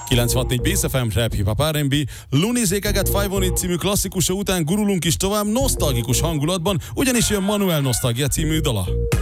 96.4 Bass FM, Rap Hip Hop R&B, Lunézék I Got 5 című klasszikusa után gurulunk is tovább nosztalgikus hangulatban, ugyanis jön Manuel Nostalgia című dala.